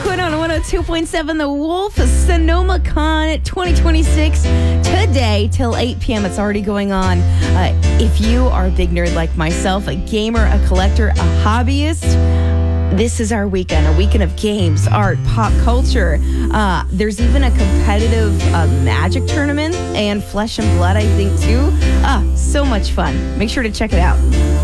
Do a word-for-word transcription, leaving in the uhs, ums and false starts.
Quinn on one oh two point seven The Wolf, Sonoma Con twenty twenty-six. Today till eight p.m. It's already going on. Uh, if you are a big nerd like myself, a gamer, a collector, a hobbyist, this is our weekend, a weekend of games, art, pop culture. Uh, there's even a competitive uh, magic tournament and Flesh and Blood, I think, too. Ah, so much fun. Make sure to check it out.